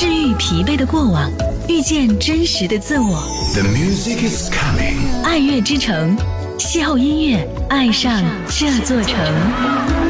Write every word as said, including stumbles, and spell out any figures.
治愈疲惫的过往，遇见真实的自我。 The music is coming。 爱乐之城，邂逅音乐，爱上这座城。